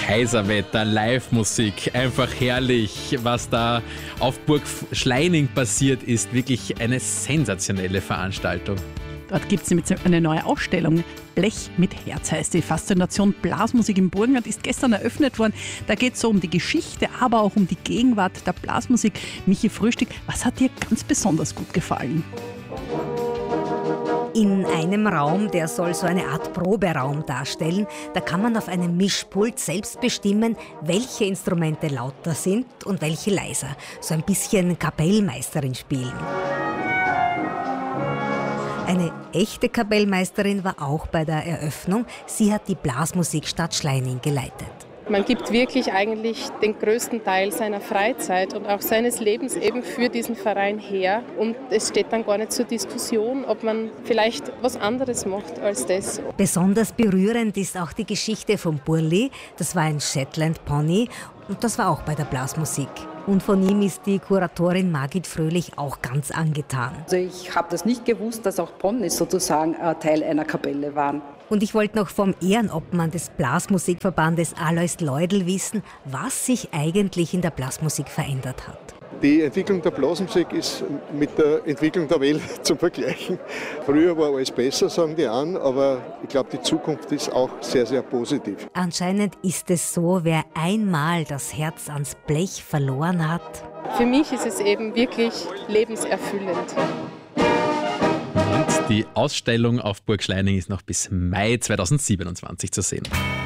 Kaiserwetter, Live-Musik, einfach herrlich, was da auf Burg Schleining passiert ist. Wirklich eine sensationelle Veranstaltung. Dort gibt es eine neue Ausstellung. Blech mit Herz heißt die. Faszination Blasmusik im Burgenland ist gestern eröffnet worden. Da geht es so um die Geschichte, aber auch um die Gegenwart der Blasmusik. Michi Frühstück, was hat dir ganz besonders gut gefallen? In einem Raum, der soll so eine Art Proberaum darstellen, da kann man auf einem Mischpult selbst bestimmen, welche Instrumente lauter sind und welche leiser. So ein bisschen Kapellmeisterin spielen. Eine echte Kapellmeisterin war auch bei der Eröffnung. Sie hat die Blasmusikstadt Schleining geleitet. Man gibt wirklich eigentlich den größten Teil seiner Freizeit und auch seines Lebens eben für diesen Verein her. Und es steht dann gar nicht zur Diskussion, ob man vielleicht was anderes macht als das. Besonders berührend ist auch die Geschichte von Burli. Das war ein Shetland Pony und das war auch bei der Blasmusik. Und von ihm ist die Kuratorin Margit Fröhlich auch ganz angetan. Also ich habe das nicht gewusst, dass auch Ponys sozusagen Teil einer Kapelle waren. Und ich wollte noch vom Ehrenobmann des Blasmusikverbandes Alois Leudl wissen, was sich eigentlich in der Blasmusik verändert hat. Die Entwicklung der Blasmusik ist mit der Entwicklung der Welt zum Vergleichen. Früher war alles besser, sagen die einen, aber ich glaube, die Zukunft ist auch sehr, sehr positiv. Anscheinend ist es so, wer einmal das Herz ans Blech verloren hat. Für mich ist es eben wirklich lebenserfüllend. Und die Ausstellung auf Burg Schleining ist noch bis Mai 2027 zu sehen.